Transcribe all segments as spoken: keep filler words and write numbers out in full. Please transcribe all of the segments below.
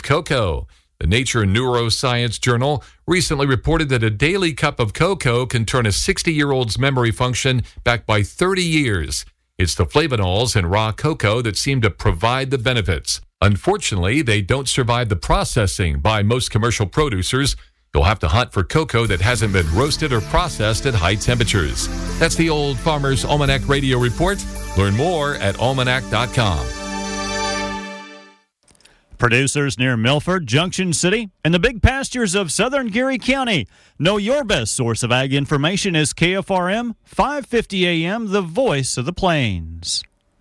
cocoa. The Nature Neuroscience Journal recently reported that a daily cup of cocoa can turn a sixty-year-old's memory function back by thirty years. It's the flavonols in raw cocoa that seem to provide the benefits. Unfortunately, they don't survive the processing by most commercial producers. You'll have to hunt for cocoa that hasn't been roasted or processed at high temperatures. That's the Old Farmer's Almanac Radio Report. Learn more at almanac dot com. Producers near Milford, Junction City, and the big pastures of southern Geary County. Know your best source of ag information is K F R M, five fifty A M, the voice of the plains.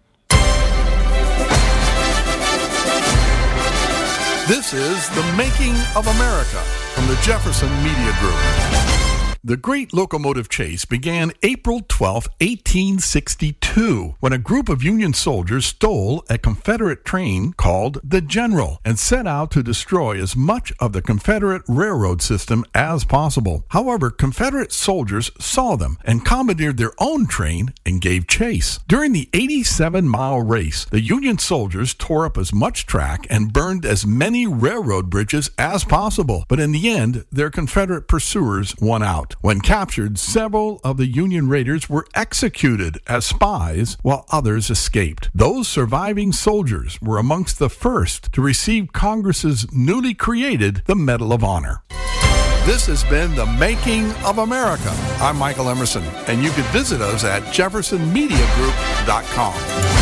This is The Making of America from the Jefferson Media Group. The Great Locomotive Chase began April twelfth, eighteen sixty-two, when a group of Union soldiers stole a Confederate train called the General and set out to destroy as much of the Confederate railroad system as possible. However, Confederate soldiers saw them and commandeered their own train and gave chase. During the eighty-seven mile race, the Union soldiers tore up as much track and burned as many railroad bridges as possible. But in the end, their Confederate pursuers won out. When captured, several of the Union raiders were executed as spies while others escaped. Those surviving soldiers were amongst the first to receive Congress's newly created the Medal of Honor. This has been The Making of America. I'm Michael Emerson, and you can visit us at jefferson media group dot com.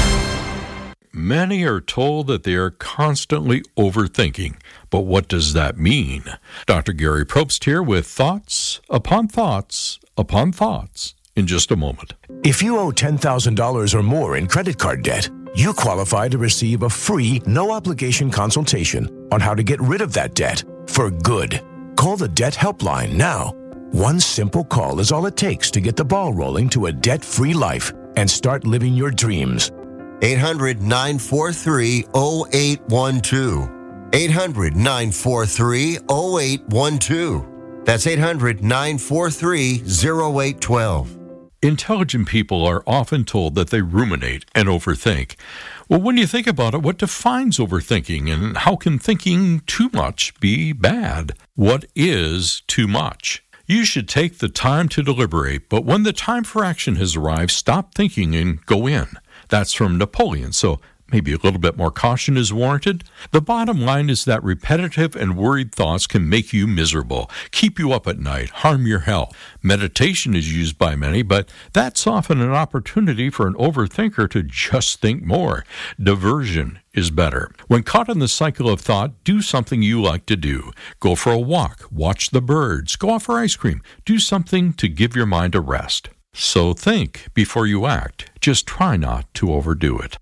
Many are told that they are constantly overthinking. But what does that mean? Doctor Gary Probst here with thoughts upon thoughts upon thoughts in just a moment. If you owe ten thousand dollars or more in credit card debt, you qualify to receive a free, no-obligation consultation on how to get rid of that debt for good. Call the Debt Helpline now. One simple call is all it takes to get the ball rolling to a debt-free life and start living your dreams. eight hundred, nine four three, oh eight one two. eight hundred, nine four three, oh eight one two. That's eight hundred, nine four three, oh eight one two. Intelligent people are often told that they ruminate and overthink. Well, when you think about it, what defines overthinking, and how can thinking too much be bad? What is too much? You should take the time to deliberate, but when the time for action has arrived, stop thinking and go in. That's from Napoleon, so maybe a little bit more caution is warranted. The bottom line is that repetitive and worried thoughts can make you miserable, keep you up at night, harm your health. Meditation is used by many, but that's often an opportunity for an overthinker to just think more. Diversion is better. When caught in the cycle of thought, do something you like to do. Go for a walk, watch the birds, go out for ice cream, do something to give your mind a rest. So think before you act. Just try not to overdo it.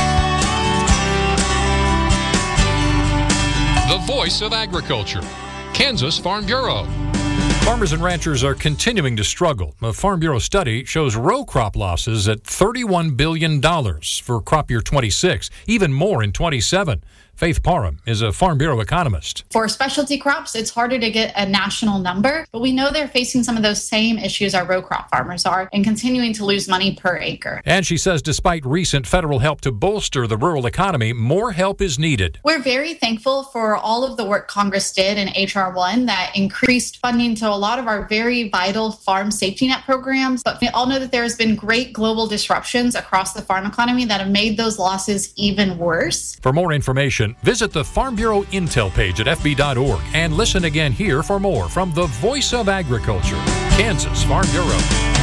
The voice of agriculture, Kansas Farm Bureau. Farmers and ranchers are continuing to struggle. A Farm Bureau study shows row crop losses at thirty-one billion dollars for crop year twenty-six, even more in twenty-seven. Faith Parham is a Farm Bureau economist. For specialty crops, it's harder to get a national number, but we know they're facing some of those same issues our row crop farmers are and continuing to lose money per acre. And she says despite recent federal help to bolster the rural economy, more help is needed. We're very thankful for all of the work Congress did in H R one that increased funding to a lot of our very vital farm safety net programs, but we all know that there has been great global disruptions across the farm economy that have made those losses even worse. For more information, visit the Farm Bureau Intel page at f b dot org and listen again here for more from the Voice of Agriculture, Kansas Farm Bureau.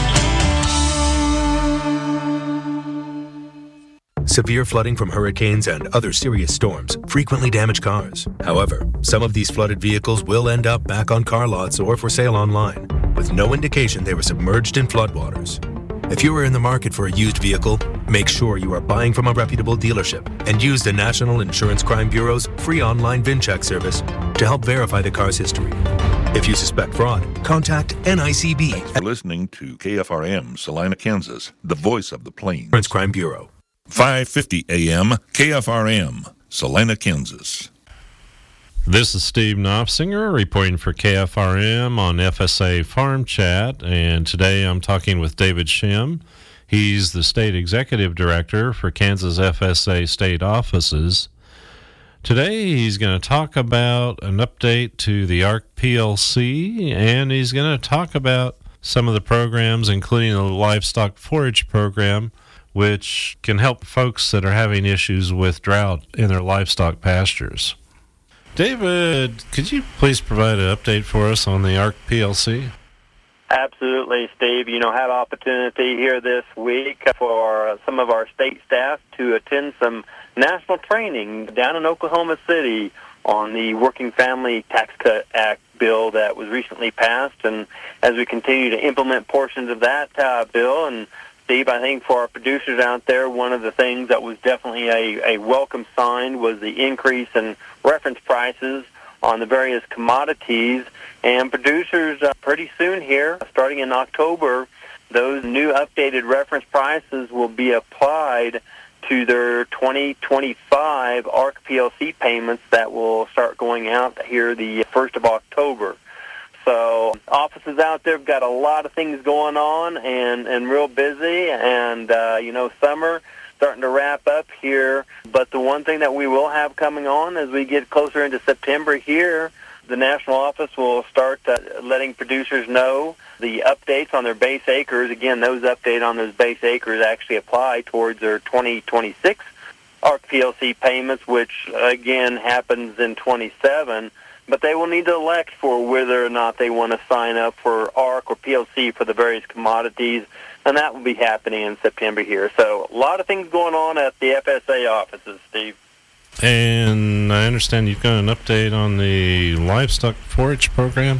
Severe flooding from hurricanes and other serious storms frequently damage cars. However, some of these flooded vehicles will end up back on car lots or for sale online, with no indication they were submerged in floodwaters. If you are in the market for a used vehicle, make sure you are buying from a reputable dealership and use the National Insurance Crime Bureau's free online VinCheck service to help verify the car's history. If you suspect fraud, contact N I C B. You're listening to K F R M, Salina, Kansas, the voice of the plains. Insurance Crime Bureau. five fifty A M, K F R M, Salina, Kansas. This is Steve Knopfsinger reporting for K F R M on F S A Farm Chat, and today I'm talking with David Shim. He's the State Executive Director for Kansas F S A State Offices. Today, he's going to talk about an update to the ARC P L C, and he's going to talk about some of the programs, including the livestock forage program, which can help folks that are having issues with drought in their livestock pastures. David, could you please provide an update for us on the ARC P L C? Absolutely, Steve. You know, had opportunity here this week for some of our state staff to attend some national training down in Oklahoma City on the Working Family Tax Cut Act bill that was recently passed. And as we continue to implement portions of that uh, bill, and Steve, I think for our producers out there, one of the things that was definitely a, a welcome sign was the increase in reference prices on the various commodities. And producers, uh, pretty soon here, starting in October, those new updated reference prices will be applied to their twenty twenty-five ARC P L C payments that will start going out here the first of October. So offices out there have got a lot of things going on and, and real busy, and, uh, you know, summer starting to wrap up here. But the one thing that we will have coming on as we get closer into September here, the national office will start uh, letting producers know the updates on their base acres. Again, those updates on those base acres actually apply towards their twenty twenty-six ARC P L C payments, which, again, happens in twenty-seven. But they will need to elect for whether or not they want to sign up for ARC or P L C for the various commodities, and that will be happening in September here. So a lot of things going on at the F S A offices, Steve. And I understand you've got an update on the livestock forage program?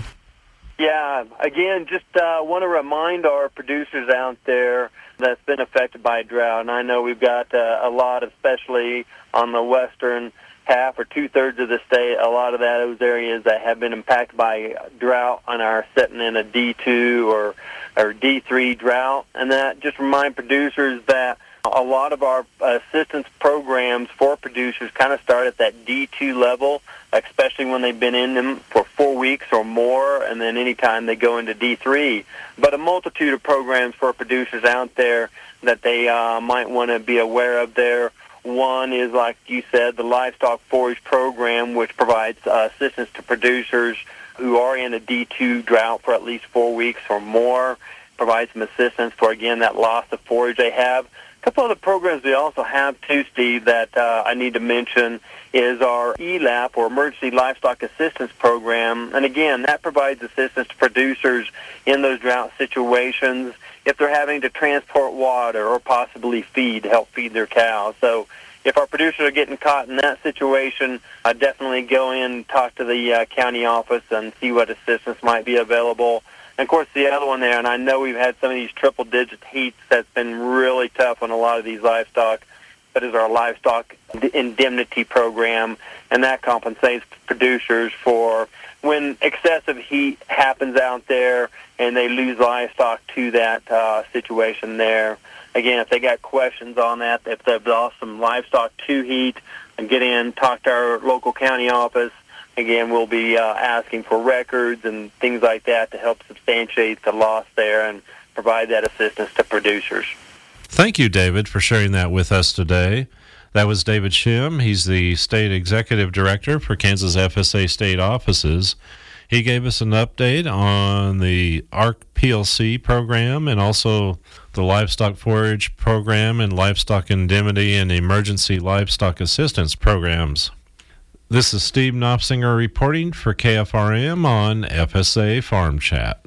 Yeah, again, just uh, want to remind our producers out there that's been affected by drought. And I know we've got uh, a lot, especially on the western half or two-thirds of the state, a lot of that, those areas that have been impacted by drought and are sitting in a D two or, or D three drought. And that just remind producers that a lot of our assistance programs for producers kind of start at that D two level, especially when they've been in them for four weeks or more, and then anytime they go into D three. But a multitude of programs for producers out there that they uh, might want to be aware of there. One is, like you said, the Livestock Forage Program, which provides uh, assistance to producers who are in a D two drought for at least four weeks or more, provides some assistance for, again, that loss of forage they have. A couple other programs we also have, too, Steve, that uh, I need to mention is our E L A P, or Emergency Livestock Assistance Program. And, again, that provides assistance to producers in those drought situations if they're having to transport water or possibly feed to help feed their cows. So if our producers are getting caught in that situation, I'd definitely go in and talk to the uh, county office and see what assistance might be available. And, of course, the other one there, and I know we've had some of these triple-digit heats that's been really tough on a lot of these livestock, but is our livestock indemnity program, and that compensates producers for when excessive heat happens out there and they lose livestock to that uh, situation there. Again, if they got questions on that, if they've lost some livestock to heat, and get in, talk to our local county office. Again, we'll be uh, asking for records and things like that to help substantiate the loss there and provide that assistance to producers. Thank you, David, for sharing that with us today. That was David Shim. He's the State Executive Director for Kansas F S A State Offices. He gave us an update on the ARC P L C program and also the Livestock Forage Program and Livestock Indemnity and Emergency Livestock Assistance Programs. This is Steve Knopfsinger reporting for K F R M on F S A Farm Chat.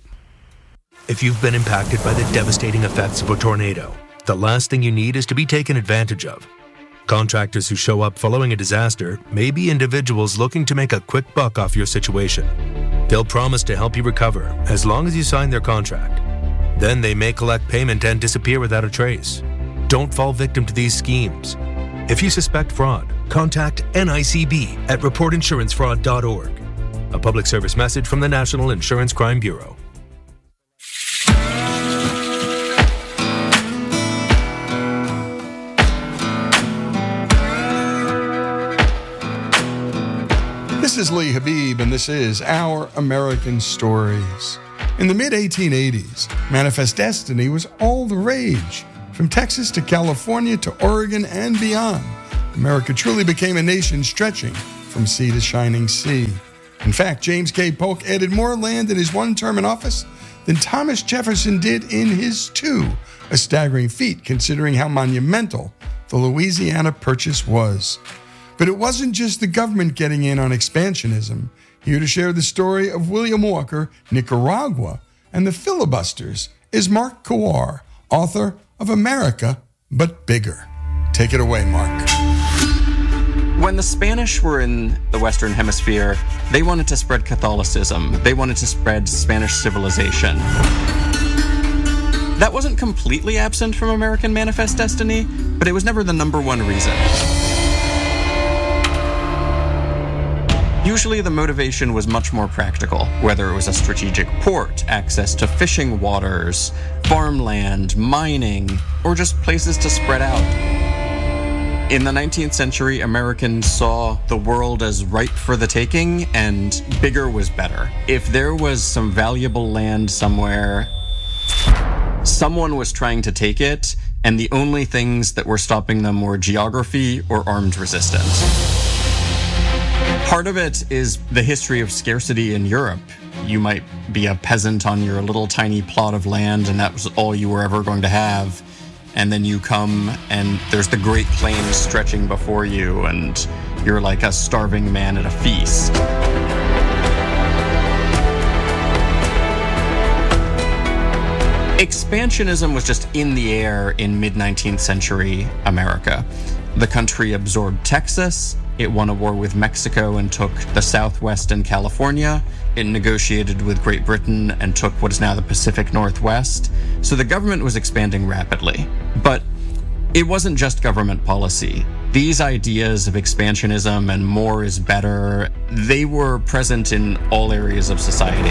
If you've been impacted by the devastating effects of a tornado, the last thing you need is to be taken advantage of. Contractors who show up following a disaster may be individuals looking to make a quick buck off your situation. They'll promise to help you recover as long as you sign their contract. Then they may collect payment and disappear without a trace. Don't fall victim to these schemes. If you suspect fraud, contact N I C B at report insurance fraud dot org. A public service message from the National Insurance Crime Bureau. This is Lee Habib, and this is Our American Stories. In the mid eighteen eighties, Manifest Destiny was all the rage. From Texas to California to Oregon and beyond, America truly became a nation stretching from sea to shining sea. In fact, James K. Polk added more land in his one term in office than Thomas Jefferson did in his two, a staggering feat considering how monumental the Louisiana Purchase was. But it wasn't just the government getting in on expansionism. Here to share the story of William Walker, Nicaragua, and the filibusters is Mark Kowar, author of America, But Bigger. Take it away, Mark. When the Spanish were in the Western Hemisphere, they wanted to spread Catholicism. They wanted to spread Spanish civilization. That wasn't completely absent from American Manifest Destiny, but it was never the number one reason. Usually the motivation was much more practical, whether it was a strategic port, access to fishing waters, farmland, mining, or just places to spread out. In the nineteenth century, Americans saw the world as ripe for the taking, and bigger was better. If there was some valuable land somewhere, someone was trying to take it, and the only things that were stopping them were geography or armed resistance. Part of it is the history of scarcity in Europe. You might be a peasant on your little tiny plot of land, and that was all you were ever going to have. And then you come, and there's the Great Plains stretching before you, and you're like a starving man at a feast. Expansionism was just in the air in mid-nineteenth century America. The country absorbed Texas. It won a war with Mexico and took the Southwest and California. It negotiated with Great Britain and took what is now the Pacific Northwest. So the government was expanding rapidly. But it wasn't just government policy. These ideas of expansionism and more is better, they were present in all areas of society.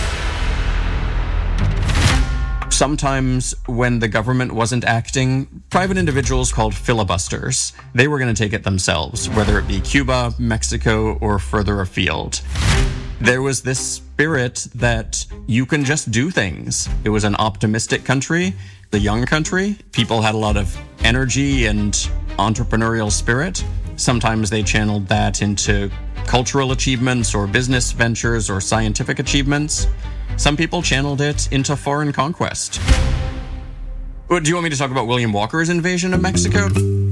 Sometimes when the government wasn't acting, private individuals called filibusters, they were going to take it themselves, whether it be Cuba, Mexico, or further afield. There was this spirit that you can just do things. It was an optimistic country, the young country. People had a lot of energy and entrepreneurial spirit. Sometimes they channeled that into cultural achievements or business ventures or scientific achievements. Some people channeled it into foreign conquest. Do you want me to talk about William Walker's invasion of Mexico?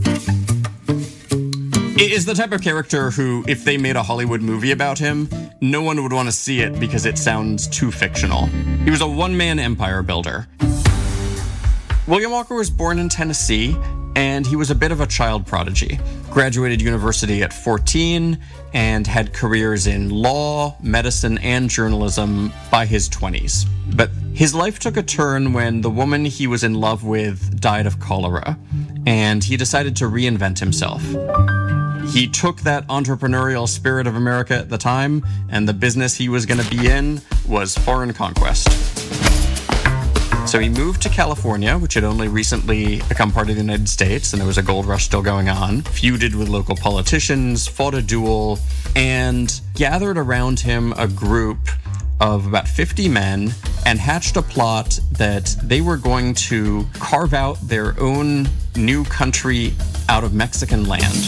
He is the type of character who, if they made a Hollywood movie about him, no one would want to see it because it sounds too fictional. He was a one-man empire builder. William Walker was born in Tennessee, and he was a bit of a child prodigy. Graduated university at fourteen and had careers in law, medicine, and journalism by his twenties. But his life took a turn when the woman he was in love with died of cholera, and he decided to reinvent himself. He took that entrepreneurial spirit of America at the time, and the business he was going to be in was foreign conquest. So he moved to California, which had only recently become part of the United States, and there was a gold rush still going on, feuded with local politicians, fought a duel, and gathered around him a group of about fifty men and hatched a plot that they were going to carve out their own new country out of Mexican land.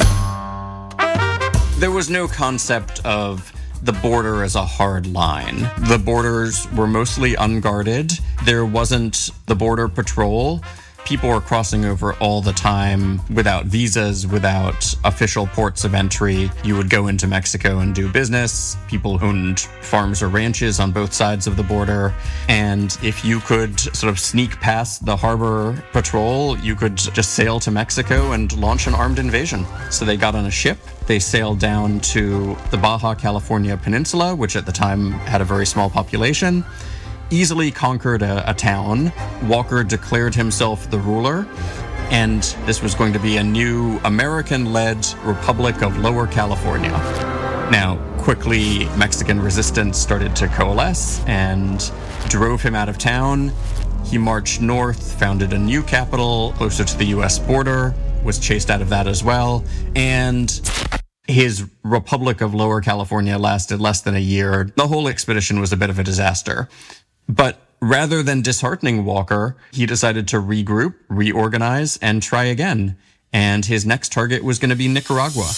There was no concept of the border as a hard line. The borders were mostly unguarded. There wasn't the border patrol. People were crossing over all the time without visas, without official ports of entry. You would go into Mexico and do business. People owned farms or ranches on both sides of the border. And if you could sort of sneak past the harbor patrol, you could just sail to Mexico and launch an armed invasion. So they got on a ship. They sailed down to the Baja California Peninsula, which at the time had a very small population. Easily conquered a, a town. Walker declared himself the ruler, and this was going to be a new American-led Republic of Lower California. Now, quickly, Mexican resistance started to coalesce and drove him out of town. He marched north, founded a new capital closer to the U S border, was chased out of that as well, and his Republic of Lower California lasted less than a year. The whole expedition was a bit of a disaster. But rather than disheartening Walker, he decided to regroup, reorganize, and try again. and his next target was going to be Nicaragua.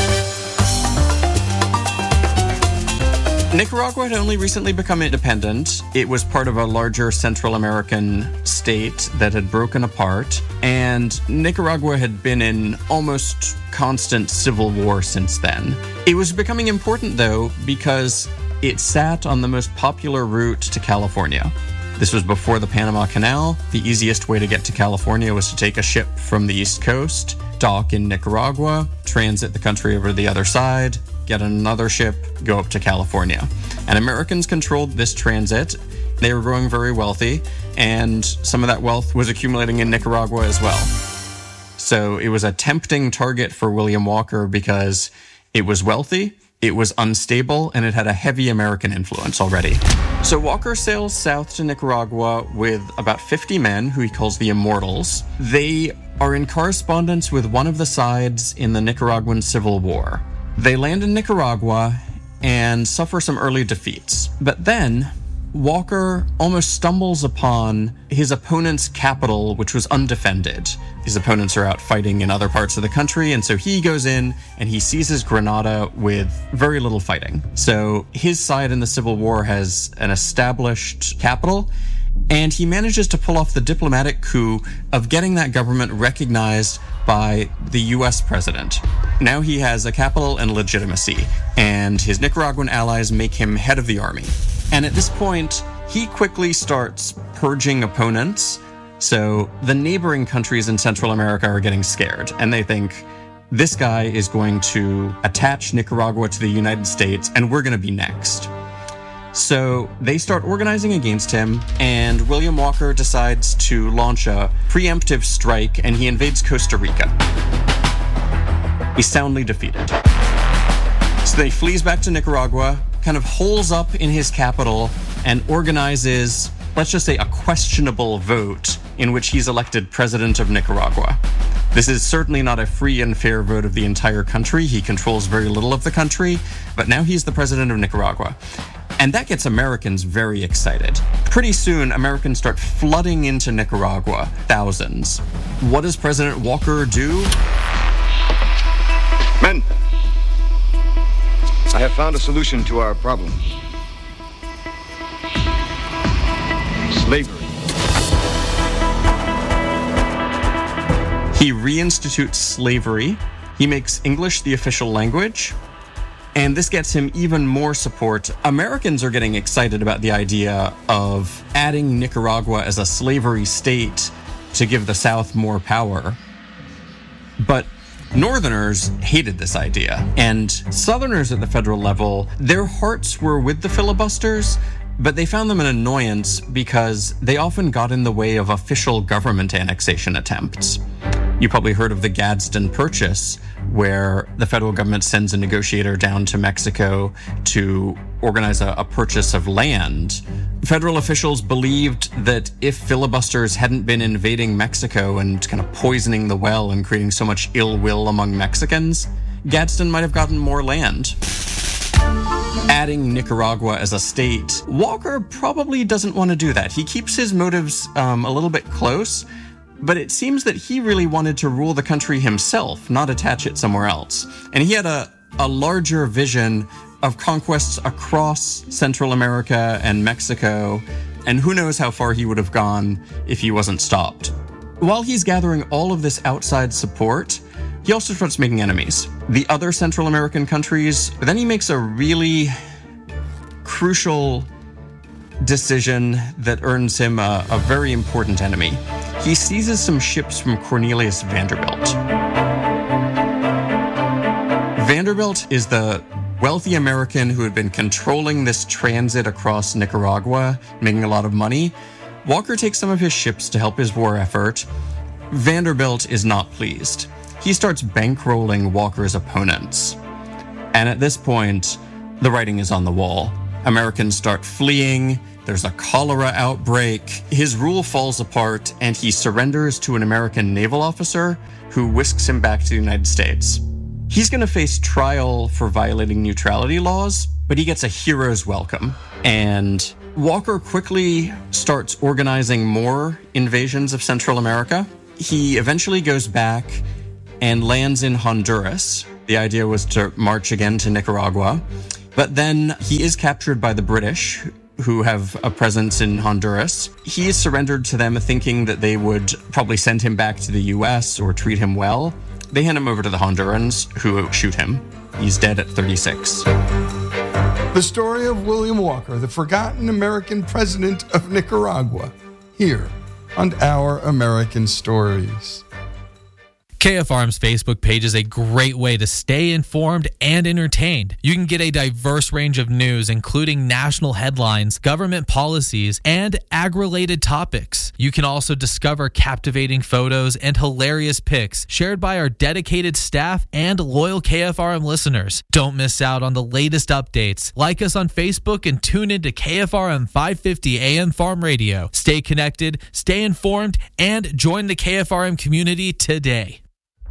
Nicaragua had only recently become independent. It was part of a larger Central American state that had broken apart, and Nicaragua had been in almost constant civil war since then. It was becoming important, though, because it sat on the most popular route to California. This was before the Panama Canal. The easiest way to get to California was to take a ship from the East Coast, dock in Nicaragua, transit the country over to the other side, get another ship, go up to California. And Americans controlled this transit. They were growing very wealthy, and some of that wealth was accumulating in Nicaragua as well. So it was a tempting target for William Walker because it was wealthy, it was unstable, and it had a heavy American influence already. So Walker sails south to Nicaragua with about fifty men, who he calls the Immortals. They are in correspondence with one of the sides in the Nicaraguan Civil War. They land in Nicaragua and suffer some early defeats. But then Walker almost stumbles upon his opponent's capital, which was undefended. His opponents are out fighting in other parts of the country, and so he goes in and he seizes Granada with very little fighting. So his side in the Civil War has an established capital, and he manages to pull off the diplomatic coup of getting that government recognized by the U S president. Now he has a capital and legitimacy, and his Nicaraguan allies make him head of the army. And at this point, he quickly starts purging opponents. So the neighboring countries in Central America are getting scared, and they think, this guy is going to attach Nicaragua to the United States, and we're going to be next. So they start organizing against him, and William Walker decides to launch a preemptive strike, and he invades Costa Rica. He's soundly defeated. So he flees back to Nicaragua, kind of holes up in his capital, and organizes, let's just say, a questionable vote in which he's elected president of Nicaragua. This is certainly not a free and fair vote of the entire country. He controls very little of the country, but now he's the president of Nicaragua. And that gets Americans very excited. Pretty soon, Americans start flooding into Nicaragua, thousands. What does President Walker do? Men, I have found a solution to our problem. Slavery. He reinstitutes slavery. He makes English the official language. And this gets him even more support. Americans are getting excited about the idea of adding Nicaragua as a slavery state to give the South more power. But Northerners hated this idea. And Southerners at the federal level, their hearts were with the filibusters, but they found them an annoyance because they often got in the way of official government annexation attempts. You probably heard of the Gadsden Purchase, where the federal government sends a negotiator down to Mexico to organize a, a purchase of land. Federal officials believed that if filibusters hadn't been invading Mexico and kind of poisoning the well and creating so much ill will among Mexicans, Gadsden might have gotten more land. Adding Nicaragua as a state, Walker probably doesn't want to do that. He keeps his motives um, a little bit close, but it seems that he really wanted to rule the country himself, not attach it somewhere else. And he had a, a larger vision of conquests across Central America and Mexico, and who knows how far he would have gone if he wasn't stopped. While he's gathering all of this outside support, he also starts making enemies. The other Central American countries, but then he makes a really crucial decision that earns him a, a very important enemy. He seizes some ships from Cornelius Vanderbilt. Vanderbilt is the wealthy American who had been controlling this transit across Nicaragua, making a lot of money. Walker takes some of his ships to help his war effort. Vanderbilt is not pleased. He starts bankrolling Walker's opponents. And at this point, the writing is on the wall. Americans start fleeing. There's a cholera outbreak. His rule falls apart, and he surrenders to an American naval officer who whisks him back to the United States. He's going to face trial for violating neutrality laws, but he gets a hero's welcome. And Walker quickly starts organizing more invasions of Central America. He eventually goes back and lands in Honduras. The idea was to march again to Nicaragua. But then he is captured by the British, who have a presence in Honduras. He is surrendered to them, thinking that they would probably send him back to the U S or treat him well. They hand him over to the Hondurans, who shoot him. He's dead at thirty-six. The story of William Walker, the forgotten American president of Nicaragua, here on Our American Stories. K F R M's Facebook page is a great way to stay informed and entertained. You can get a diverse range of news, including national headlines, government policies, and ag-related topics. You can also discover captivating photos and hilarious pics shared by our dedicated staff and loyal K F R M listeners. Don't miss out on the latest updates. Like us on Facebook and tune into K F R M five fifty A M Farm Radio. Stay connected, stay informed, and join the K F R M community today.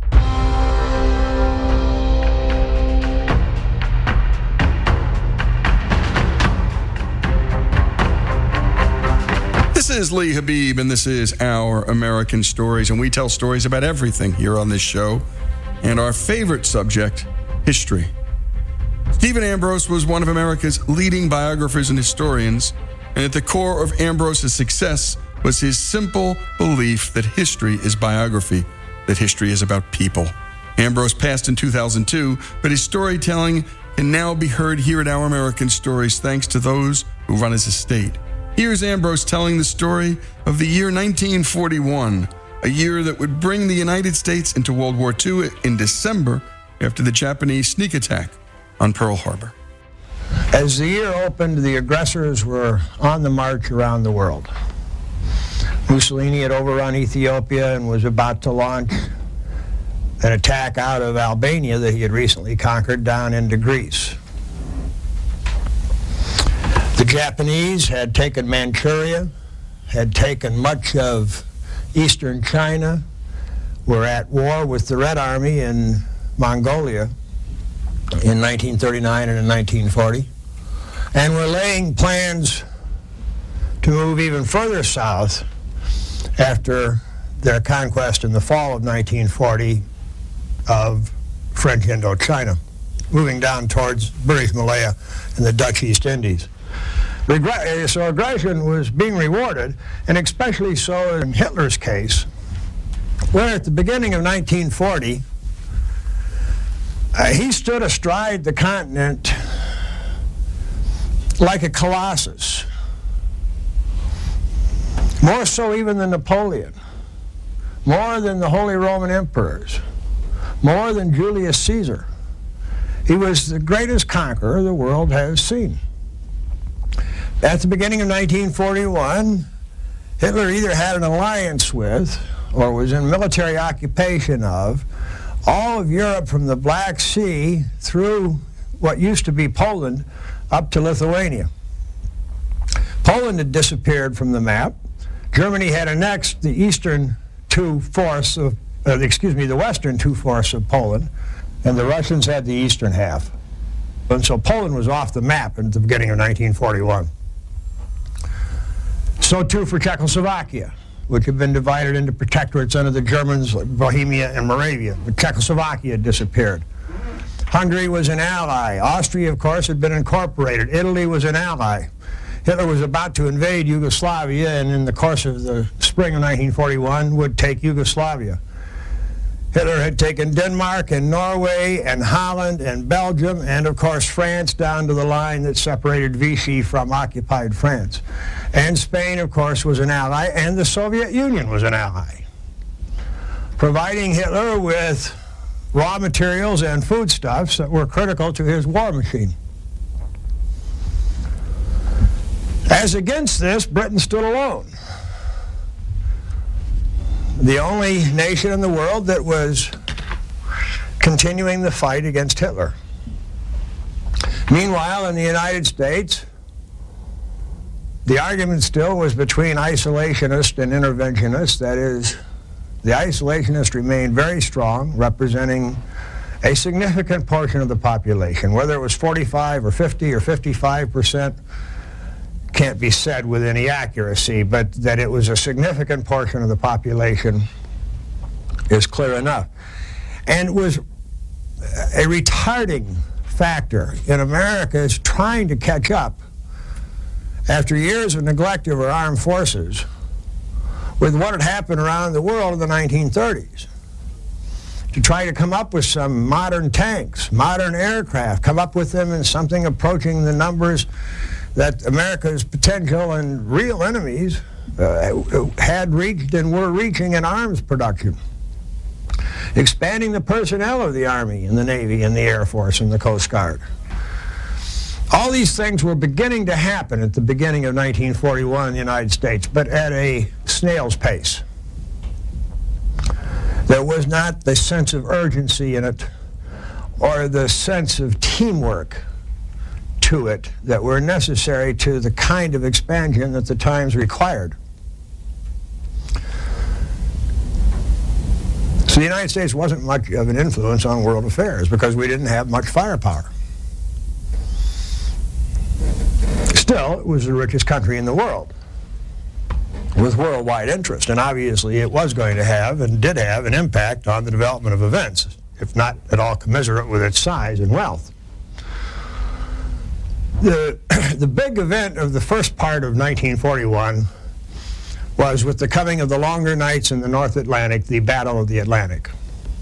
This is Lee Habib, and this is Our American Stories, and we tell stories about everything here on this show, and our favorite subject, history. Stephen Ambrose was one of America's leading biographers and historians, and at the core of Ambrose's success was his simple belief that history is biography, that history is about people. Ambrose passed in two thousand two, but his storytelling can now be heard here at Our American Stories thanks to those who run his estate. Here's Ambrose telling the story of the year nineteen forty-one, a year that would bring the United States into World War Two in December after the Japanese sneak attack on Pearl Harbor. As the year opened, the aggressors were on the march around the world. Mussolini had overrun Ethiopia and was about to launch an attack out of Albania that he had recently conquered down into Greece. The Japanese had taken Manchuria, had taken much of eastern China, were at war with the Red Army in Mongolia in nineteen thirty-nine and in nineteen forty, and were laying plans to move even further south after their conquest in the fall of nineteen forty of French Indochina, moving down towards British Malaya and the Dutch East Indies. So aggression was being rewarded, and especially so in Hitler's case, where at the beginning of nineteen forty, uh, he stood astride the continent like a colossus, more so even than Napoleon, more than the Holy Roman Emperors, more than Julius Caesar. He was the greatest conqueror the world has seen. At the beginning of nineteen forty-one, Hitler either had an alliance with or was in military occupation of all of Europe from the Black Sea through what used to be Poland up to Lithuania. Poland had disappeared from the map. Germany had annexed the eastern two-fourths of, uh, excuse me, the western two-fourths of Poland, and the Russians had the eastern half. And so Poland was off the map at the beginning of nineteen forty-one. So too for Czechoslovakia, which had been divided into protectorates under the Germans, like Bohemia and Moravia. But Czechoslovakia had disappeared. Hungary was an ally. Austria, of course, had been incorporated. Italy was an ally. Hitler was about to invade Yugoslavia, and in the course of the spring of nineteen forty-one would take Yugoslavia. Hitler had taken Denmark and Norway and Holland and Belgium and, of course, France down to the line that separated Vichy from occupied France. And Spain, of course, was an ally, and the Soviet Union was an ally, providing Hitler with raw materials and foodstuffs that were critical to his war machine. As against this, Britain stood alone. The only nation in the world that was continuing the fight against Hitler. Meanwhile, in the United States, the argument still was between isolationists and interventionists. That is, the isolationists remained very strong, representing a significant portion of the population. Whether it was forty-five or fifty or fifty-five percent can't be said with any accuracy, but that it was a significant portion of the population is clear enough. and was a retarding factor in America's trying to catch up after years of neglect of our armed forces with what had happened around the world in the nineteen thirties. To try to come up with some modern tanks, modern aircraft, come up with them in something approaching the numbers that America's potential and real enemies uh, had reached and were reaching in arms production. Expanding the personnel of the Army and the Navy and the Air Force and the Coast Guard. All these things were beginning to happen at the beginning of nineteen forty-one in the United States, but at a snail's pace. There was not the sense of urgency in it or the sense of teamwork to it that were necessary to the kind of expansion that the times required. So the United States wasn't much of an influence on world affairs because we didn't have much firepower. Still, it was the richest country in the world with worldwide interest, and obviously it was going to have and did have an impact on the development of events, if not at all commensurate with its size and wealth. The, the big event of the first part of nineteen forty-one was with the coming of the longer nights in the North Atlantic, the Battle of the Atlantic.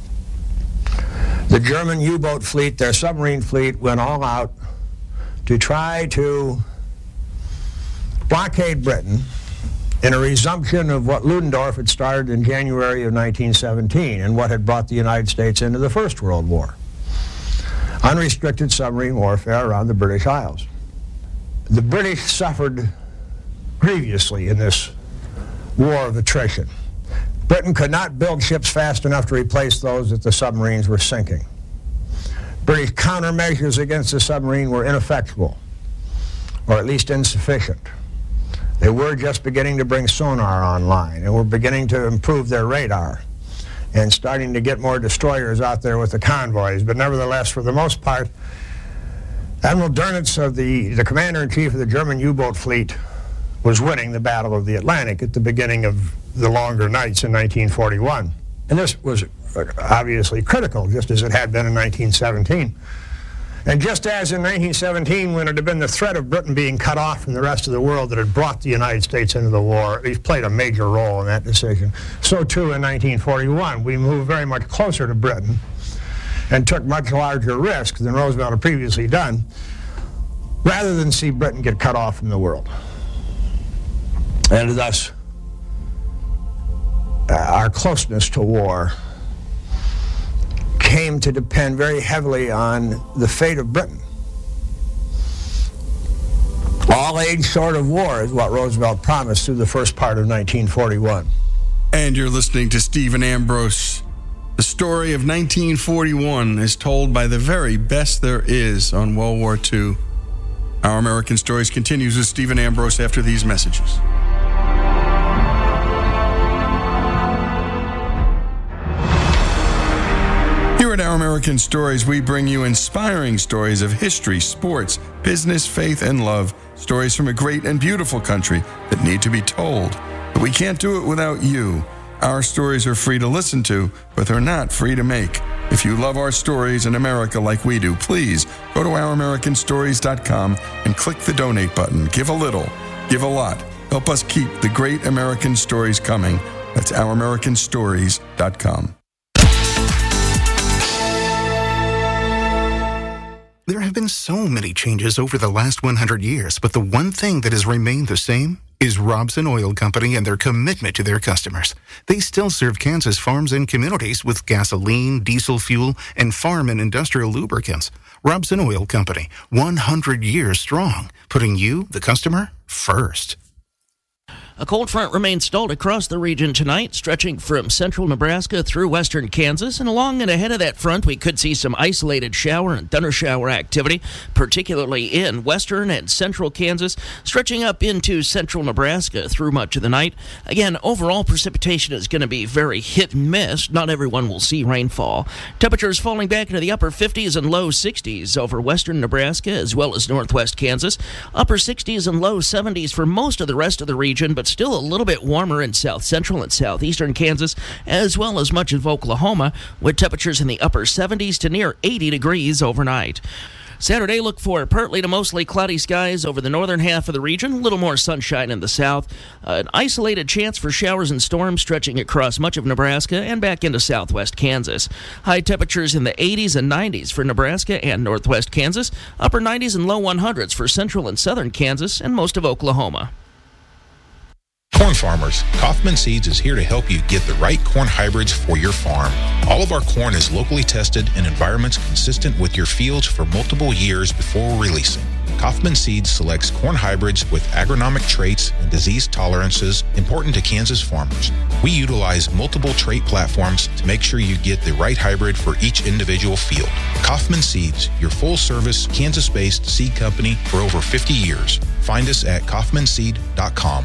The German U-boat fleet, their submarine fleet, went all out to try to blockade Britain in a resumption of what Ludendorff had started in January of nineteen seventeen and what had brought the United States into the First World War. Unrestricted submarine warfare around the British Isles. The British suffered grievously in this war of attrition. Britain could not build ships fast enough to replace those that the submarines were sinking. British countermeasures against the submarine were ineffectual, or at least insufficient. They were just beginning to bring sonar online and were beginning to improve their radar and starting to get more destroyers out there with the convoys. But nevertheless, for the most part, Admiral Dönitz, of the, the commander-in-chief of the German U-boat fleet, was winning the Battle of the Atlantic at the beginning of the longer nights in nineteen forty-one. And this was obviously critical, just as it had been in nineteen seventeen. And just as in nineteen seventeen, when it had been the threat of Britain being cut off from the rest of the world that had brought the United States into the war, it played a major role in that decision. So too in nineteen forty-one, we moved very much closer to Britain and took much larger risks than Roosevelt had previously done, rather than see Britain get cut off from the world. And thus, uh, our closeness to war came to depend very heavily on the fate of Britain. All age short of war is what Roosevelt promised through the first part of nineteen forty-one. And you're listening to Stephen Ambrose. The story of nineteen forty-one is told by the very best there is on World War Two. Our American Stories continues with Stephen Ambrose after these messages. Here at Our American Stories, we bring you inspiring stories of history, sports, business, faith, and love. Stories from a great and beautiful country that need to be told. But we can't do it without you. Our stories are free to listen to, but they're not free to make. If you love our stories in America like we do, please go to our american stories dot com and click the donate button. Give a little, give a lot. Help us keep the great American stories coming. That's our american stories dot com. There have been so many changes over the last one hundred years, but the one thing that has remained the same is Robson Oil Company and their commitment to their customers. They still serve Kansas farms and communities with gasoline, diesel fuel, and farm and industrial lubricants. Robson Oil Company, one hundred years strong, putting you, the customer, first. A cold front remains stalled across the region tonight, stretching from central Nebraska through western Kansas. And along and ahead of that front, we could see some isolated shower and thundershower activity, particularly in western and central Kansas, stretching up into central Nebraska through much of the night. Again, overall precipitation is going to be very hit and miss. Not everyone will see rainfall. Temperatures falling back into the upper fifties and low sixties over western Nebraska as well as northwest Kansas. Upper sixties and low seventies for most of the rest of the region, but but still a little bit warmer in south central and southeastern Kansas, as well as much of Oklahoma, with temperatures in the upper seventies to near eighty degrees overnight. Saturday, look for partly to mostly cloudy skies over the northern half of the region, a little more sunshine in the south. Uh, an isolated chance for showers and storms stretching across much of Nebraska and back into southwest Kansas. High temperatures in the eighties and nineties for Nebraska and northwest Kansas, upper nineties and low hundreds for central and southern Kansas and most of Oklahoma. Corn farmers, Kaufman Seeds is here to help you get the right corn hybrids for your farm. All of our corn is locally tested in environments consistent with your fields for multiple years before releasing. Kaufman Seeds selects corn hybrids with agronomic traits and disease tolerances important to Kansas farmers. We utilize multiple trait platforms to make sure you get the right hybrid for each individual field. Kaufman Seeds, your full-service, Kansas-based seed company for over fifty years. Find us at kaufman seed dot com.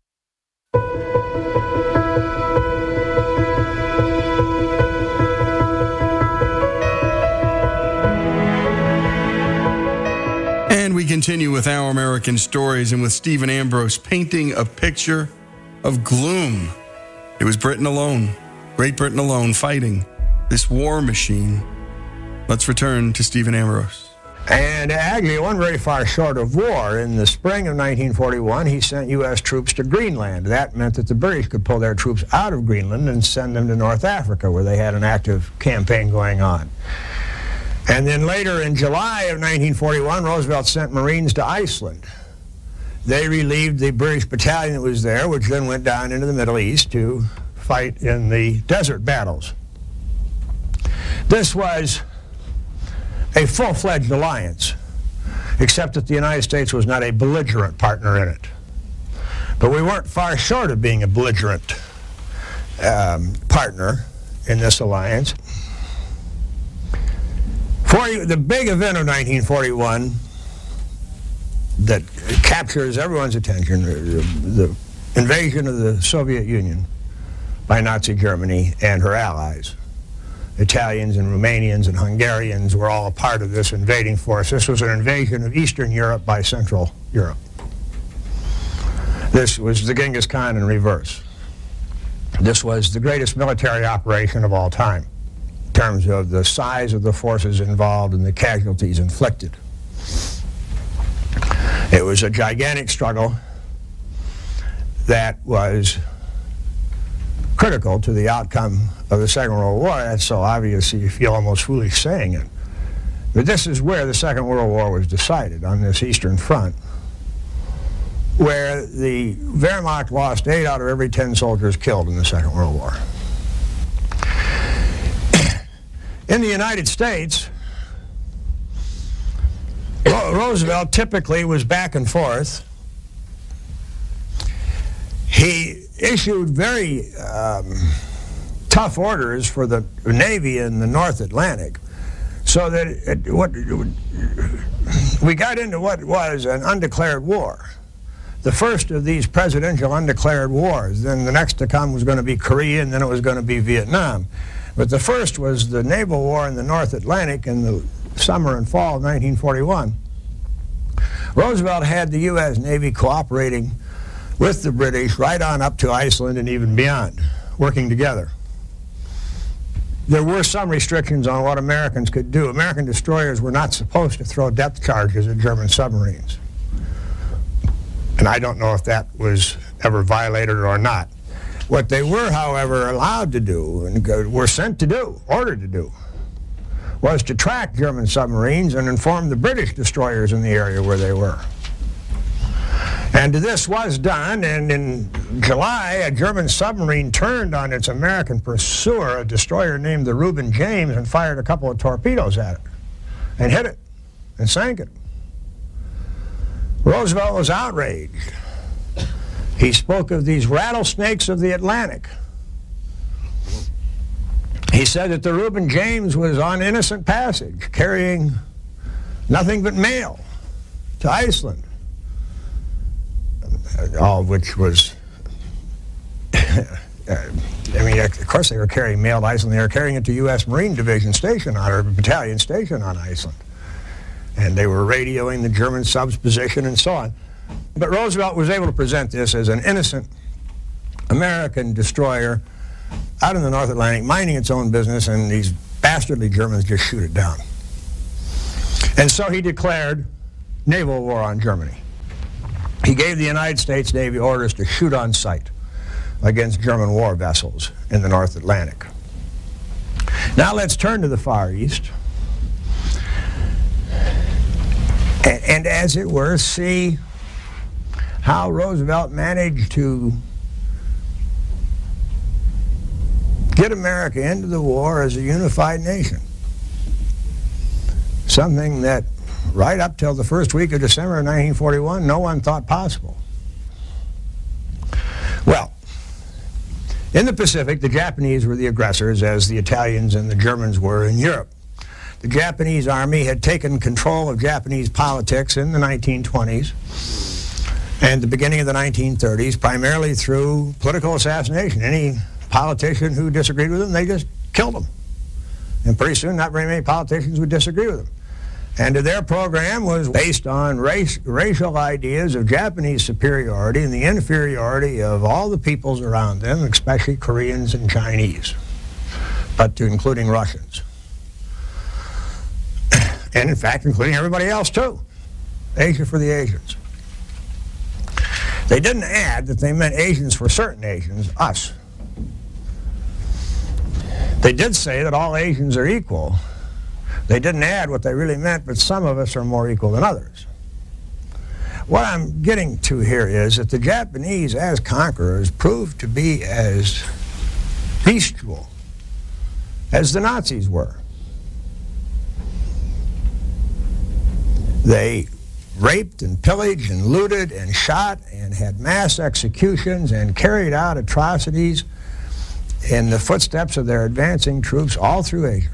And we continue with Our American Stories and with Stephen Ambrose painting a picture of gloom. It was Britain alone, Great Britain alone, fighting this war machine. Let's return to Stephen Ambrose. And actually, it wasn't very far short of war. In the spring of nineteen forty-one, he sent U S troops to Greenland. That meant that the British could pull their troops out of Greenland and send them to North Africa, where they had an active campaign going on. And then later in July of nineteen forty-one, Roosevelt sent Marines to Iceland. They relieved the British battalion that was there, which then went down into the Middle East to fight in the desert battles. This was a full-fledged alliance, except that the United States was not a belligerent partner in it. But we weren't far short of being a belligerent um, partner in this alliance. For the big event of nineteen forty-one that captures everyone's attention, the invasion of the Soviet Union by Nazi Germany and her allies. Italians and Romanians and Hungarians were all a part of this invading force. This was an invasion of Eastern Europe by Central Europe. This was the Genghis Khan in reverse. This was the greatest military operation of all time in terms of the size of the forces involved and the casualties inflicted. It was a gigantic struggle that was critical to the outcome of the Second World War. That's so obvious you feel almost foolish saying it. But this is where the Second World War was decided, on this Eastern Front, where the Wehrmacht lost eight out of every ten soldiers killed in the Second World War. In the United States, Roosevelt typically was back and forth. He issued very um, tough orders for the Navy in the North Atlantic, so that it, what, we got into what was an undeclared war. The first of these presidential undeclared wars. Then the next to come was going to be Korea, and then it was going to be Vietnam. But the first was the naval war in the North Atlantic in the summer and fall of nineteen forty-one. Roosevelt had the U S Navy cooperating with the British right on up to Iceland and even beyond, working together. There were some restrictions on what Americans could do. American destroyers were not supposed to throw depth charges at German submarines. And I don't know if that was ever violated or not. What they were, however, allowed to do, and were sent to do, ordered to do, was to track German submarines and inform the British destroyers in the area where they were. And this was done, and in July, a German submarine turned on its American pursuer, a destroyer named the Reuben James, and fired a couple of torpedoes at it, and hit it, and sank it. Roosevelt was outraged. He spoke of these rattlesnakes of the Atlantic. He said that the Reuben James was on innocent passage, carrying nothing but mail to Iceland. All of which was, I mean, of course they were carrying mail to Iceland. They were carrying it to U S Marine Division station on, or battalion station on Iceland. And they were radioing the German subs position and so on. But Roosevelt was able to present this as an innocent American destroyer out in the North Atlantic, minding its own business, and these bastardly Germans just shoot it down. And so he declared naval war on Germany. He gave the United States Navy orders to shoot on sight against German war vessels in the North Atlantic. Now let's turn to the Far East and, and as it were, see how Roosevelt managed to get America into the war as a unified nation. Something that right up till the first week of December of nineteen forty-one, no one thought possible. Well, in the Pacific, the Japanese were the aggressors, as the Italians and the Germans were in Europe. The Japanese army had taken control of Japanese politics in the nineteen twenties and the beginning of the nineteen thirties, primarily through political assassination. Any politician who disagreed with them, they just killed them. And pretty soon, not very many politicians would disagree with them. And their program was based on race, racial ideas of Japanese superiority and the inferiority of all the peoples around them, especially Koreans and Chinese, but to including Russians. And in fact, including everybody else too. Asia for the Asians. They didn't add that they meant Asians for certain Asians, us. They did say that all Asians are equal. They didn't add what they really meant, but some of us are more equal than others. What I'm getting to here is that the Japanese, as conquerors, proved to be as bestial as the Nazis were. They raped and pillaged and looted and shot and had mass executions and carried out atrocities in the footsteps of their advancing troops all through Asia.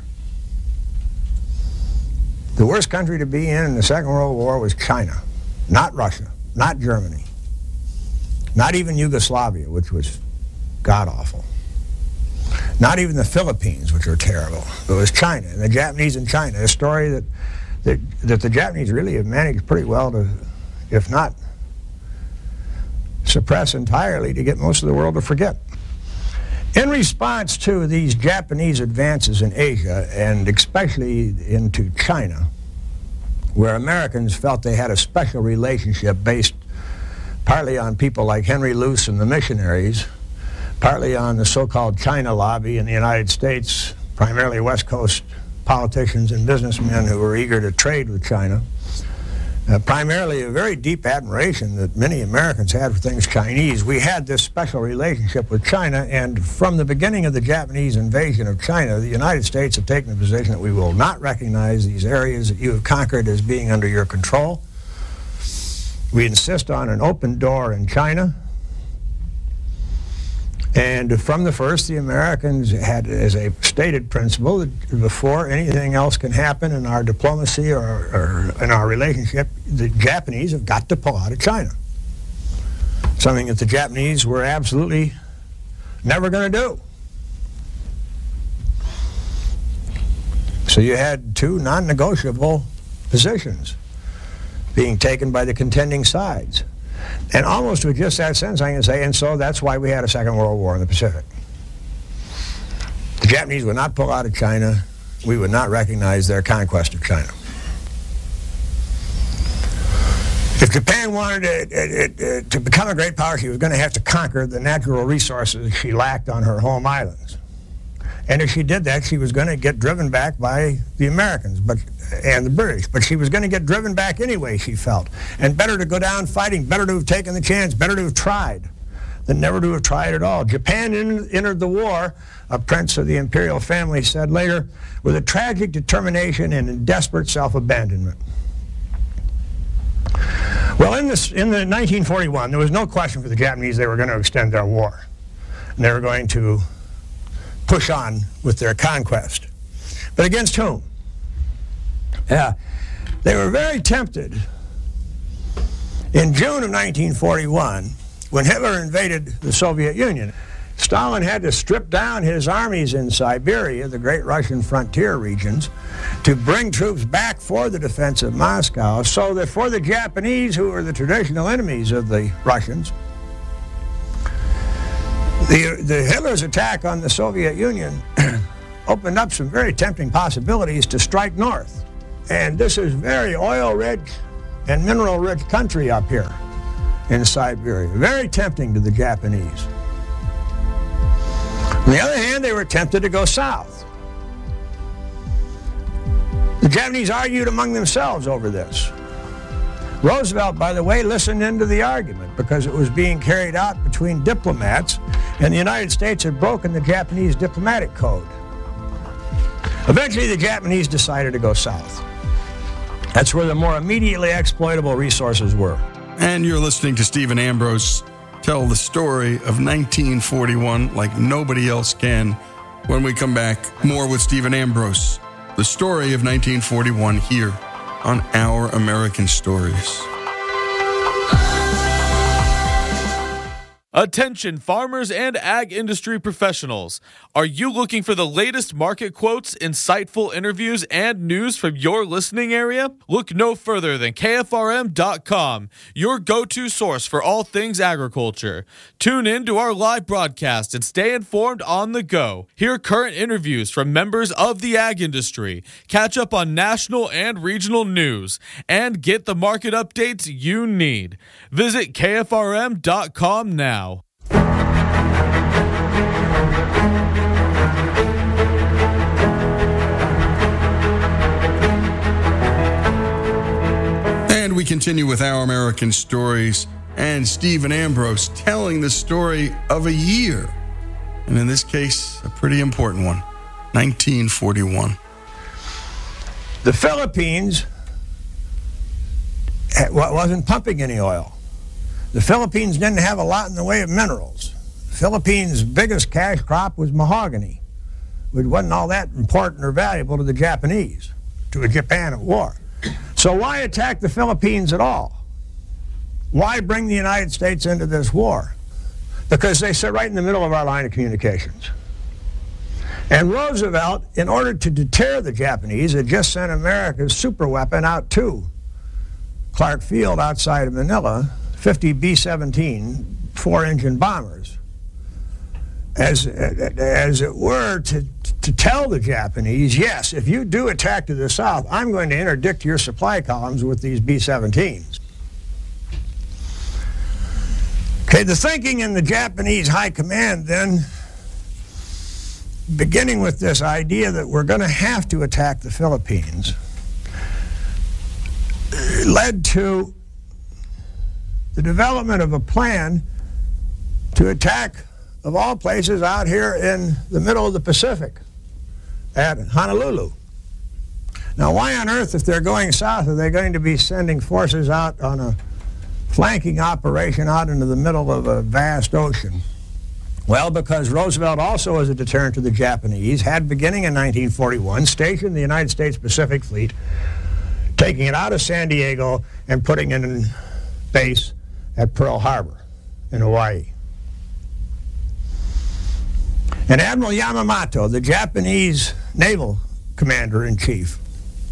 The worst country to be in in the Second World War was China, not Russia, not Germany, not even Yugoslavia, which was god-awful, not even the Philippines, which were terrible. It was China, and the Japanese in China, a story that, that, that the Japanese really have managed pretty well to, if not suppress entirely, to get most of the world to forget. In response to these Japanese advances in Asia, and especially into China, where Americans felt they had a special relationship based partly on people like Henry Luce and the missionaries, partly on the so-called China lobby in the United States, primarily West Coast politicians and businessmen who were eager to trade with China, Uh, primarily a very deep admiration that many Americans had for things Chinese. We had this special relationship with China, and from the beginning of the Japanese invasion of China, the United States have taken the position that we will not recognize these areas that you have conquered as being under your control. We insist on an open door in China. And from the first, the Americans had as a stated principle that before anything else can happen in our diplomacy or, or in our relationship, the Japanese have got to pull out of China. Something that the Japanese were absolutely never going to do. So you had two non-negotiable positions being taken by the contending sides. And almost with just that sentence, I can say, and so that's why we had a Second World War in the Pacific. The Japanese would not pull out of China. We would not recognize their conquest of China. If Japan wanted to, to, to become a great power, she was going to have to conquer the natural resources she lacked on her home islands. And if she did that, she was going to get driven back by the Americans but, and the British. But she was going to get driven back anyway, she felt. And better to go down fighting, better to have taken the chance, better to have tried than never to have tried at all. Japan in, entered the war, a prince of the imperial family said later, with a tragic determination and in desperate self-abandonment. Well, in, this, in the nineteen forty-one, there was no question for the Japanese they were going to extend their war. And they were going to push on with their conquest. But against whom? Yeah, they were very tempted in June of nineteen forty-one, when Hitler invaded the Soviet Union. Stalin had to strip down his armies in Siberia, the great Russian frontier regions, to bring troops back for the defense of Moscow, so that for the Japanese, who were the traditional enemies of the Russians, The, the Hitler's attack on the Soviet Union opened up some very tempting possibilities to strike north. And this is very oil-rich and mineral-rich country up here in Siberia. Very tempting to the Japanese. On the other hand, they were tempted to go south. The Japanese argued among themselves over this. Roosevelt, by the way, listened into the argument because it was being carried out between diplomats, and the United States had broken the Japanese diplomatic code. Eventually, the Japanese decided to go south. That's where the more immediately exploitable resources were. And you're listening to Stephen Ambrose tell the story of nineteen forty-one like nobody else can. When we come back, more with Stephen Ambrose, the story of nineteen forty-one here on Our American Stories. Attention farmers and ag industry professionals. Are you looking for the latest market quotes, insightful interviews, and news from your listening area? Look no further than K F R M dot com, your go-to source for all things agriculture. Tune in to our live broadcast and stay informed on the go. Hear current interviews from members of the ag industry, catch up on national and regional news, and get the market updates you need. Visit K F R M dot com now. And we continue with Our American Stories and Stephen Ambrose telling the story of a year. And in this case, a pretty important one, nineteen forty-one. The Philippines wasn't pumping any oil. The Philippines didn't have a lot in the way of minerals. The Philippines' biggest cash crop was mahogany, which wasn't all that important or valuable to the Japanese, to Japan at war. So why attack the Philippines at all? Why bring the United States into this war? Because they sit right in the middle of our line of communications. And Roosevelt, in order to deter the Japanese, had just sent America's superweapon out to Clark Field outside of Manila, fifty B seventeen four-engine bombers, as, as it were, to, to tell the Japanese, yes, if you do attack to the south, I'm going to interdict your supply columns with these B seventeens. Okay, the thinking in the Japanese high command then, beginning with this idea that we're going to have to attack the Philippines, led to the development of a plan to attack, of all places, out here in the middle of the Pacific at Honolulu. Now, why on earth, if they're going south, are they going to be sending forces out on a flanking operation out into the middle of a vast ocean? Well, because Roosevelt also, as a deterrent to the Japanese, had, beginning in nineteen forty-one, stationed the United States Pacific Fleet, taking it out of San Diego and putting it in base at Pearl Harbor in Hawaii. And Admiral Yamamoto, the Japanese naval commander-in-chief,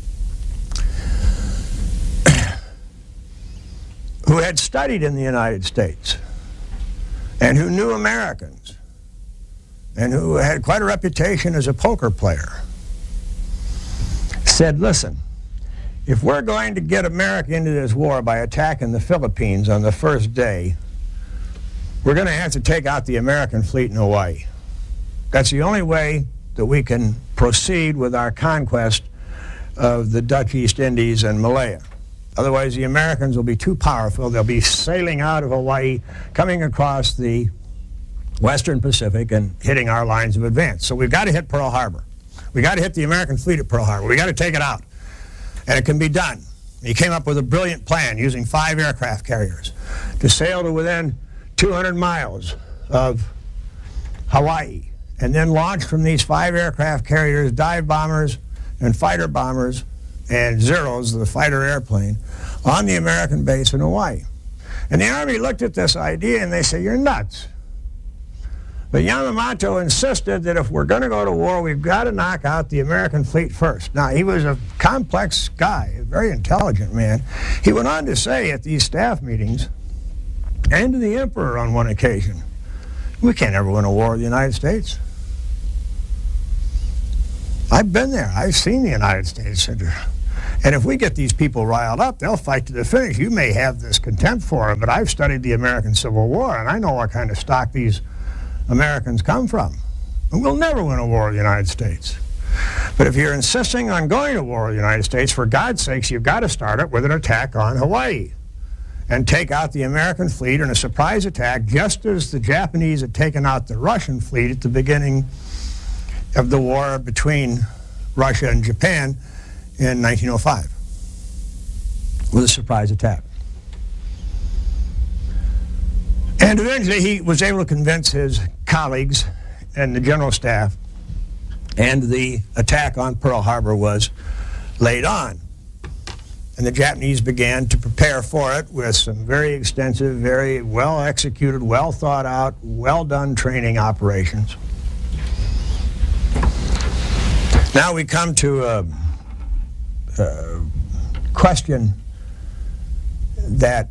who had studied in the United States and who knew Americans and who had quite a reputation as a poker player, said, listen, if we're going to get America into this war by attacking the Philippines on the first day, we're going to have to take out the American fleet in Hawaii. That's the only way that we can proceed with our conquest of the Dutch East Indies and Malaya. Otherwise, the Americans will be too powerful. They'll be sailing out of Hawaii, coming across the Western Pacific and hitting our lines of advance. So we've got to hit Pearl Harbor. We've got to hit the American fleet at Pearl Harbor. We've got to take it out. And it can be done. He came up with a brilliant plan using five aircraft carriers to sail to within two hundred miles of Hawaii, and then launch from these five aircraft carriers dive bombers and fighter bombers and Zeros, the fighter airplane, on the American base in Hawaii. And the Army looked at this idea and they said, you're nuts. But Yamamoto insisted that if we're going to go to war, we've got to knock out the American fleet first. Now, he was a complex guy, a very intelligent man. He went on to say at these staff meetings, and to the Emperor on one occasion, We can't ever win a war with the United States. I've been there. I've seen the United States. And if we get these people riled up, they'll fight to the finish. You may have this contempt for them, but I've studied the American Civil War, and I know what kind of stock these Americans come from. And we'll never win a war with the United States. But if you're insisting on going to war with the United States, for God's sakes, you've got to start it with an attack on Hawaii and take out the American fleet in a surprise attack, just as the Japanese had taken out the Russian fleet at the beginning of the war between Russia and Japan in nineteen oh five, with a surprise attack. And eventually he was able to convince his colleagues and the general staff, and the attack on Pearl Harbor was laid on. And the Japanese began to prepare for it with some very extensive, very well executed, well thought out, well done training operations. Now we come to a, a question that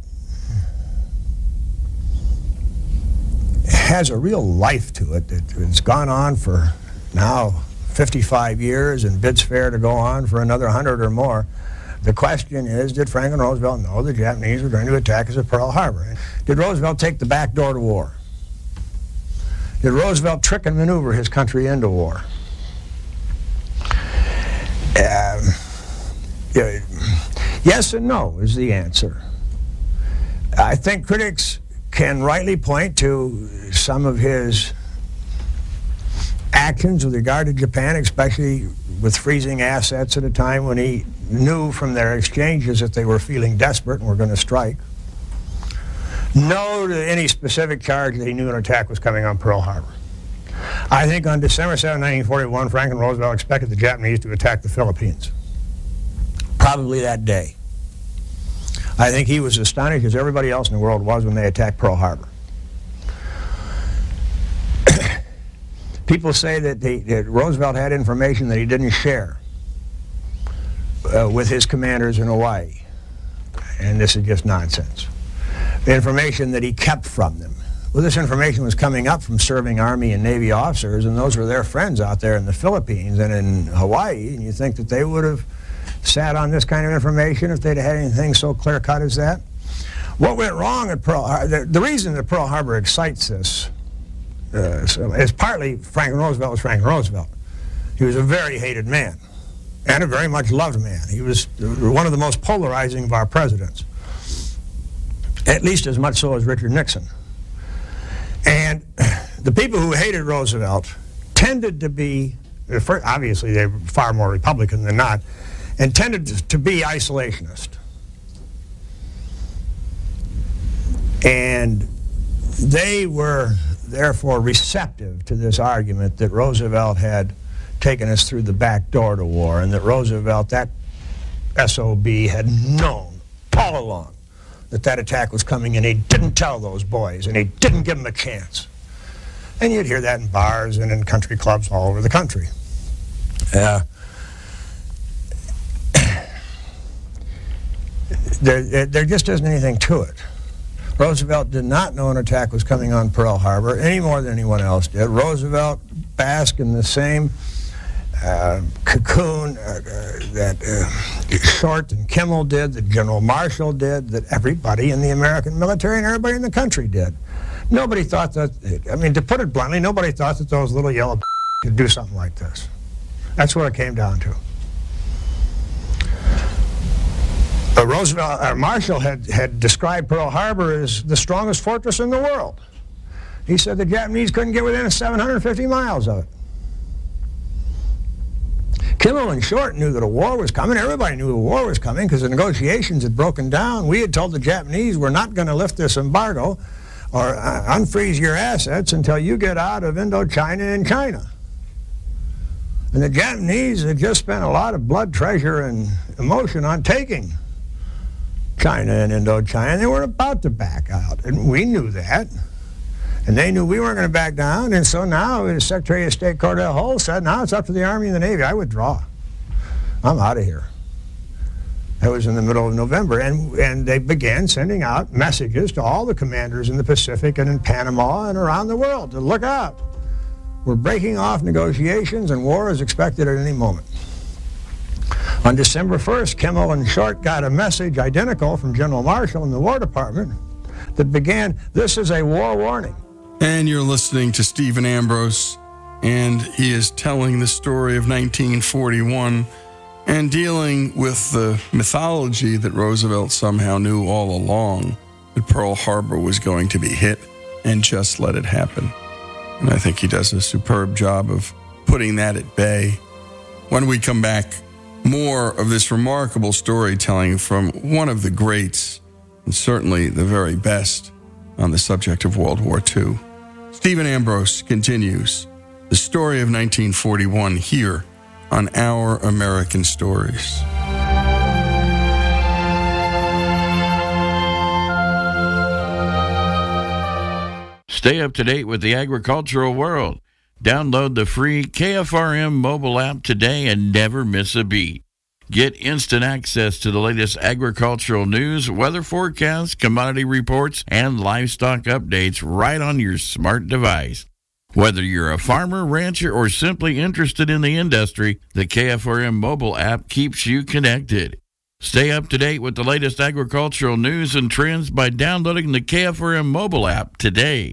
has a real life to it. It's gone on for now fifty-five years and bids fair to go on for another one hundred or more. The question is, did Franklin Roosevelt know the Japanese were going to attack us at Pearl Harbor? Did Roosevelt take the back door to war? Did Roosevelt trick and maneuver his country into war? Uh, yes and no is the answer. I think critics can rightly point to some of his actions with regard to Japan, especially with freezing assets at a time when he knew from their exchanges that they were feeling desperate and were going to strike. No to any specific charge that he knew an attack was coming on Pearl Harbor. I think on December seventh, nineteen forty-one, Franklin Roosevelt expected the Japanese to attack the Philippines. Probably that day. I think he was astonished, as everybody else in the world was, when they attacked Pearl Harbor. People say that, they, that Roosevelt had information that he didn't share uh, with his commanders in Hawaii. And this is just nonsense. The information that he kept from them. Well, this information was coming up from serving Army and Navy officers, and those were their friends out there in the Philippines and in Hawaii, and you think that they would have sat on this kind of information if they'd had anything so clear-cut as that? What went wrong at Pearl Harbor, the, the reason that Pearl Harbor excites this uh, so is partly Franklin Roosevelt was Franklin Roosevelt. He was a very hated man and a very much loved man. He was one of the most polarizing of our presidents, at least as much so as Richard Nixon. And the people who hated Roosevelt tended to be, obviously they were far more Republican than not, and tended to be isolationist. And they were therefore receptive to this argument that Roosevelt had taken us through the back door to war, and that Roosevelt, that S O B, had known all along that that attack was coming, and he didn't tell those boys, and he didn't give them a chance. And you'd hear that in bars and in country clubs all over the country. Uh, there, there just isn't anything to it. Roosevelt did not know an attack was coming on Pearl Harbor any more than anyone else did. Roosevelt basked in the same uh, cocoon uh, uh, that uh, Short and Kimmel did, that General Marshall did, that everybody in the American military and everybody in the country did. Nobody thought that, I mean, to put it bluntly, nobody thought that those little yellow could do something like this. That's what it came down to. Uh, Roosevelt, uh, Marshall had, had described Pearl Harbor as the strongest fortress in the world. He said the Japanese couldn't get within seven hundred fifty miles of it. Kimmel and Short knew that a war was coming. Everybody knew a war was coming because the negotiations had broken down. We had told the Japanese, we're not going to lift this embargo or uh, unfreeze your assets until you get out of Indochina and China. And the Japanese had just spent a lot of blood, treasure, and emotion on taking China and Indochina, and they were about to back out. And we knew that. And they knew we weren't going to back down. And so now, the Secretary of State Cordell Hull said, now it's up to the Army and the Navy. I withdraw. I'm out of here. That was in the middle of November, and, and they began sending out messages to all the commanders in the Pacific and in Panama and around the world to look out. We're breaking off negotiations, and war is expected at any moment. On December first, Kimmel and Short got a message identical from General Marshall in the War Department that began, "This is a war warning." And you're listening to Stephen Ambrose, and he is telling the story of nineteen forty-one and dealing with the mythology that Roosevelt somehow knew all along, that Pearl Harbor was going to be hit, and just let it happen. And I think he does a superb job of putting that at bay. When we come back, more of this remarkable storytelling from one of the greats, and certainly the very best on the subject of World War Two. Stephen Ambrose continues the story of nineteen forty-one here on Our American Stories. Stay up to date with the agricultural world. Download the free K F R M mobile app today and never miss a beat. Get instant access to the latest agricultural news, weather forecasts, commodity reports, and livestock updates right on your smart device. Whether you're a farmer, rancher, or simply interested in the industry, the K F R M mobile app keeps you connected. Stay up to date with the latest agricultural news and trends by downloading the K F R M mobile app today.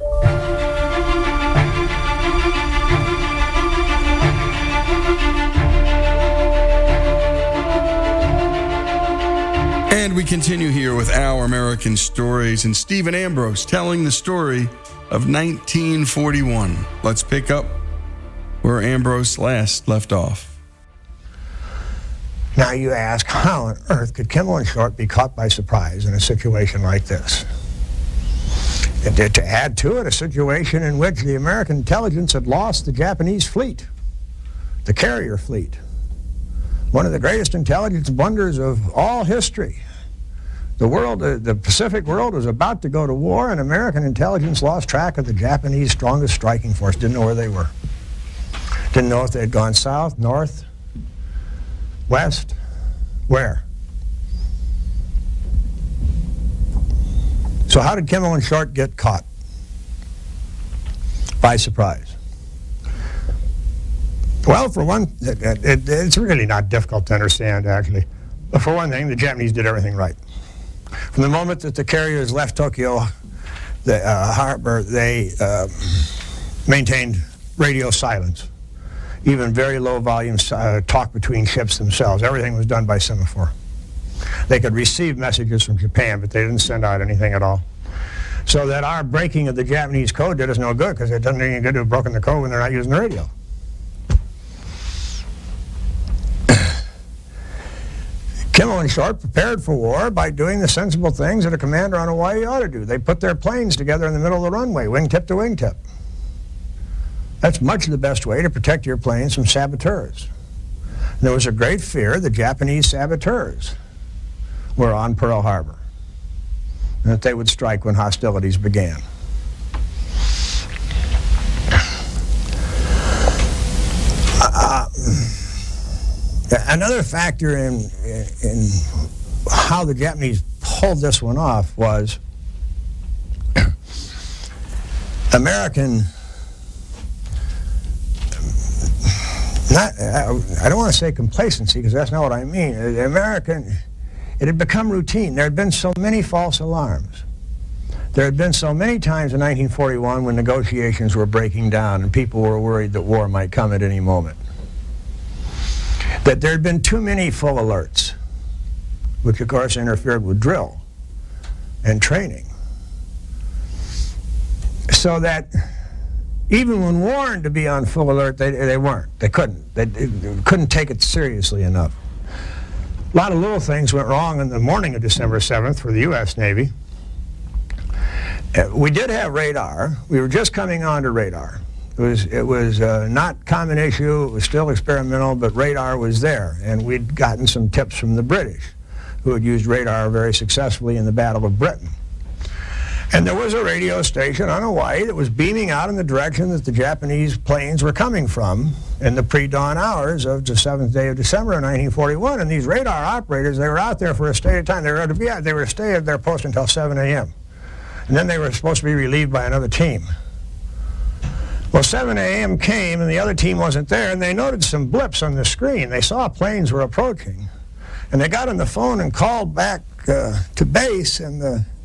And we continue here with Our American Stories and Stephen Ambrose telling the story of nineteen forty-one. Let's pick up where Ambrose last left off. Now you ask, how on earth could Kimmel and Short be caught by surprise in a situation like this? And to add to it, a situation in which the American intelligence had lost the Japanese fleet, the carrier fleet, one of the greatest intelligence blunders of all history. The world, uh, the Pacific world was about to go to war, and American intelligence lost track of the Japanese strongest striking force, didn't know where they were. Didn't know if they had gone south, north, west, where. So how did Kimmel and Short get caught? By surprise. Well, for one, it, it, it's really not difficult to understand, actually. But for one thing, the Japanese did everything right. From the moment that the carriers left Tokyo the, uh, harbor, they uh, maintained radio silence. Even very low volume uh, talk between ships themselves. Everything was done by semaphore. They could receive messages from Japan, but they didn't send out anything at all. So that our breaking of the Japanese code did us no good, because it doesn't do any good to have broken the code when they're not using the radio. Kimmel and Short prepared for war by doing the sensible things that a commander on Hawaii ought to do. They put their planes together in the middle of the runway, wingtip to wingtip. That's much the best way to protect your planes from saboteurs. And there was a great fear that Japanese saboteurs were on Pearl Harbor, and that they would strike when hostilities began. Uh, Another factor in, in, in how the Japanese pulled this one off was American, not, I don't want to say complacency, because that's not what I mean. The American, it had become routine. There had been so many false alarms. There had been so many times in nineteen forty-one when negotiations were breaking down and people were worried that war might come at any moment, that there had been too many full alerts, which of course interfered with drill and training. So that even when warned to be on full alert, they, they weren't. They couldn't. They, they couldn't take it seriously enough. A lot of little things went wrong in the morning of December seventh for the U S Navy. Uh, we did have radar. We were just coming on to radar. It was, it was uh, not common issue, it was still experimental, but radar was there, and we'd gotten some tips from the British, who had used radar very successfully in the Battle of Britain. And there was a radio station on Hawaii that was beaming out in the direction that the Japanese planes were coming from, in the pre-dawn hours of the seventh day of December of nineteen forty-one. And these radar operators, they were out there for a stated time. They were to be out, they were to stay at their post until seven a.m. And then they were supposed to be relieved by another team. Well, seven a.m. came, and the other team wasn't there, and they noted some blips on the screen. They saw planes were approaching. And they got on the phone and called back uh, to base, and the